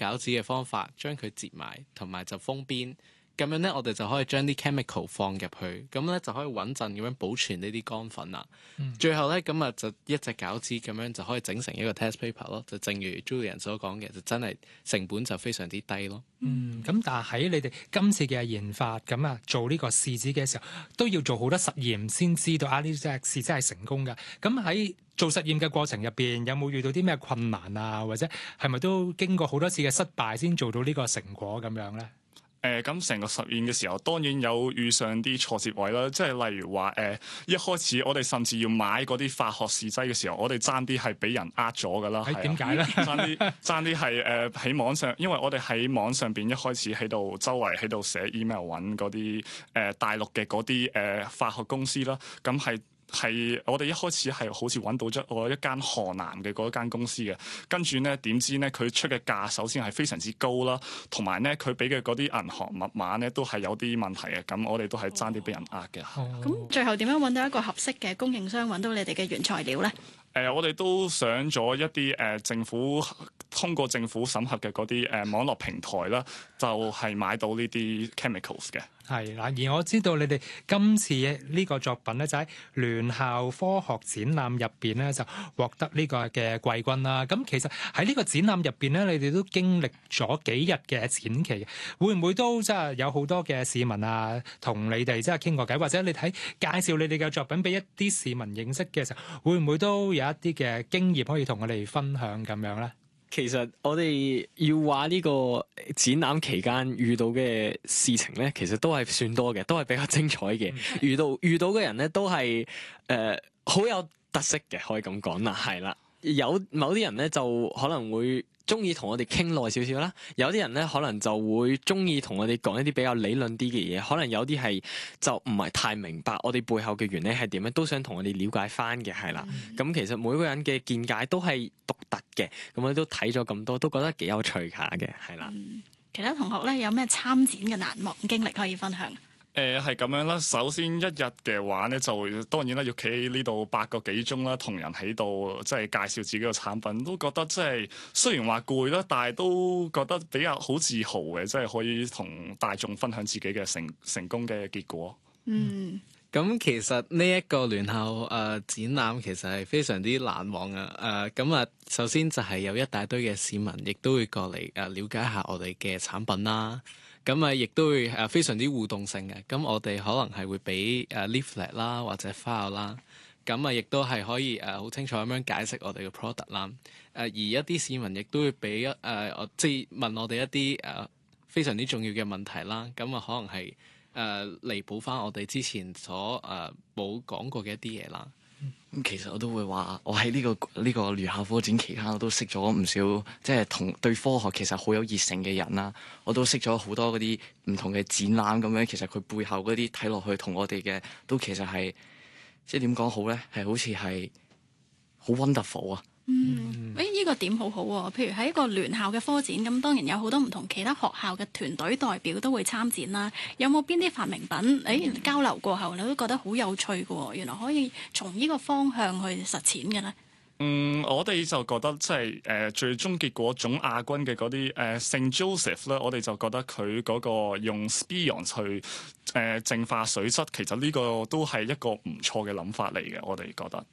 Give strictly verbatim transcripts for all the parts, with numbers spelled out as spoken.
餃子嘅方法將佢折埋，同埋就封邊。咁樣咧，我哋就可以將啲 chemical 放入去，咁咧就可以穩陣咁樣保存呢啲乾粉啦。嗯、最後咧，咁啊就一隻餃子咁樣就可以整成一個 test paper 咯。就正如 Julian 所講嘅，就真係成本就非常之低咯。 嗯，咁但係喺你哋今次嘅研發咁啊，做呢個試紙嘅時候，都要做好多實驗先知道啊呢隻試紙係成功㗎。咁喺做實驗嘅過程入邊，有冇遇到啲咩困難啊？或者係咪都經過好多次嘅失敗先做到呢個成果咁樣咧？ 誒咁成個實驗嘅時候，當然有遇上啲挫折位啦，即係例如話誒、呃，一開始我哋甚至要買嗰啲化學試劑嘅時候，我哋爭啲係俾人呃咗㗎啦。 係點解咧？ 爭啲爭啲係誒喺網上，因為我哋喺網上邊一開始喺度周圍喺度寫 email 揾嗰啲誒大陸嘅嗰啲誒化學公司啦，咁係。係我哋一開始係好似揾到咗我一間河南嘅嗰間公司嘅，跟住咧點知咧佢出嘅價首先係非常之高啦，同埋咧佢俾嘅嗰啲銀行密碼咧都係有啲問題嘅，咁我哋都係爭啲俾人呃嘅。 咁、哦、最後點樣揾到一個合適嘅供應商，揾到你哋嘅原材料咧？誒、 呃，我哋都上咗一啲誒、呃、政府通過政府審核嘅嗰啲誒網絡平台啦，就係、是、買到呢啲 chemicals 嘅。 係啦，而我知道你哋今次呢個作品咧，就喺聯校科學展覽入邊咧，就獲得呢個嘅季軍啦。咁其實喺呢個展覽入邊咧，你哋都經歷咗幾日嘅展期，會唔會都即係有好多嘅市民啊，同你哋即係傾過偈，或者你睇介紹你哋嘅作品俾一啲市民認識嘅時候，會唔會都有一啲嘅經驗可以同我哋分享咁樣咧？ 其實我哋要話呢個展覽期間遇到嘅事情咧，其實都係算多嘅，都係比較精彩嘅。遇到遇到嘅人咧，都係誒好有特色嘅，可以咁講啦，係啦。有某啲人咧就可能會中意同我哋傾耐少少啦，有啲人咧可能就會中意同我哋講一啲比較理論啲嘅嘢，可能有啲係就唔係太明白我哋背後嘅原理係點樣，都想同我哋了解翻嘅，係啦。咁、嗯、其實每個人嘅見解都係獨特嘅，咁我都睇咗咁多，都覺得幾有趣下嘅，係啦、嗯。 其他同學咧有咩參展嘅難忘經歷可以分享？ 誒係咁樣啦，首先一日嘅話咧，就當然啦，要企喺呢度八個幾鐘啦，同人喺度即係介紹自己個產品，都覺得即係雖然話攰啦，但係都覺得比較好自豪嘅，即係可以同大眾分享自己嘅成成功嘅結果。 嗯，咁其實呢一個聯校誒、呃、展覽其實係非常之難忘啊！誒咁啊，首先就係有一大堆嘅市民，亦都會過嚟誒、呃、了解下我哋嘅產品啦。咁啊，亦都會誒非常之互動性嘅。咁我哋可能係會俾誒 leaflet 啦，或者 file 啦。咁啊，亦都係可以誒好清楚咁樣解釋我哋嘅 product 啦。誒而一啲市民亦都會俾一誒我即係問我哋一啲誒非常之重要嘅問題啦。咁啊，可能係誒彌補翻我哋之前所誒冇講過嘅一啲嘢啦。 咁其實我都會話，我喺呢、這個呢、這個聯校科展期間，我都識咗唔少，即係同對科學其實好有熱誠嘅人啦。我都識咗好多嗰啲唔同嘅展覽咁樣，其實佢背後嗰啲睇落去同我哋嘅都其實係，即係點講好咧？係好似係好 wonderful 啊！ 嗯，誒、欸，呢、這個點好好、啊、喎。譬如喺一個聯校嘅科展，咁當然有好多唔同其他學校嘅團隊代表都會參展啦。有冇邊啲發明品？誒、欸，交流過後你都覺得好有趣嘅喎，原來可以從呢個方向去實踐嘅咧。 嗯，我哋就覺得即係誒最終結果總亞軍嘅嗰啲誒聖 Joseph 咧，我哋就覺得佢嗰個用 Spion 去誒、呃、淨化水質，其實呢個都係一個唔錯嘅諗法嚟嘅，我哋覺得。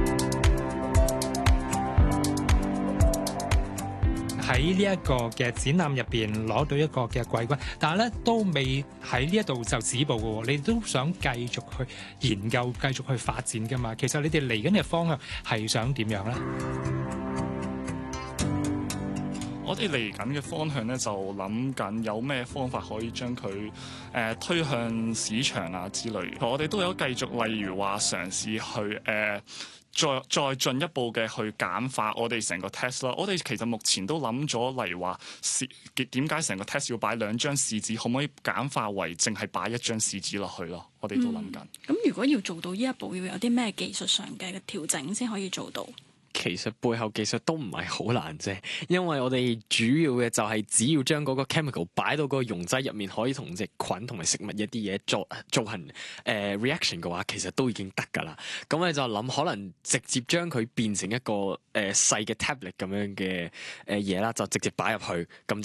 喺呢一個嘅展覽入邊攞到一個嘅季軍，但係咧都未喺呢一度就止步嘅喎，你都想繼續去研究、繼續去發展㗎嘛？其實你哋嚟緊嘅方向係想點樣咧？ 我哋嚟緊嘅方向咧，就諗緊有咩方法可以將佢誒、呃、推向市場啊之類。我哋都有繼續，例如話嘗試去誒。呃再再進一步嘅去簡化我哋成個 test 啦。我哋其實目前都諗咗，例如話試點解成個 test 要擺兩張試紙，可唔可以簡化為淨係擺一張試紙落去咯？我哋都諗緊。咁、 嗯、如果要做到呢一步，要有啲咩技術上嘅調整先可以做到？ 其實背後技術都唔係好難啫，因為我哋主要嘅就係只要將嗰個 chemical 擺到嗰個溶劑入面，可以同隻菌同埋食物一啲嘢作做行誒、呃、reaction 嘅話，其實都已經得㗎啦。咁你就諗可能直接將佢變成一個誒、呃、細嘅 tablet 咁樣嘅誒嘢啦，就直接擺入去，咁